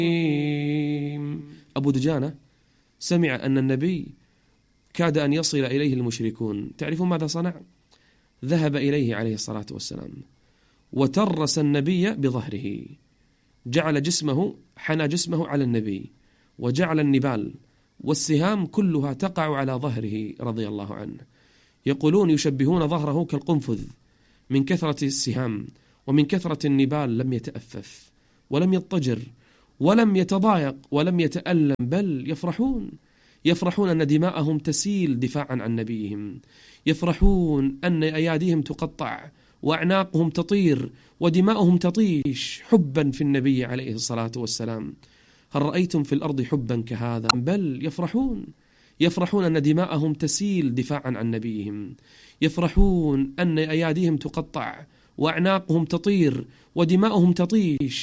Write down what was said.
أبو دجانة سمع أن النبي كاد أن يصل إليه المشركون. تعرفون ماذا صنع؟ ذهب إليه عليه الصلاة والسلام وترس النبي بظهره، جعل حنى جسمه على النبي، وجعل النبال والسهام كلها تقع على ظهره رضي الله عنه. يقولون يشبهون ظهره كالقنفذ من كثرة السهام ومن كثرة النبال. لم يتأفف ولم يضطجر ولم يتضايق ولم يتألم، بل يفرحون أن دماءهم تسيل دفاعا عن نبيهم، يفرحون أن أياديهم تقطع وأعناقهم تطير ودماؤهم تطيش حبا في النبي عليه الصلاة والسلام. هل رأيتم في الأرض حبا كهذا؟ بل يفرحون أن دماءهم تسيل دفاعا عن نبيهم، يفرحون أن أياديهم تقطع وأعناقهم تطير ودماؤهم تطيش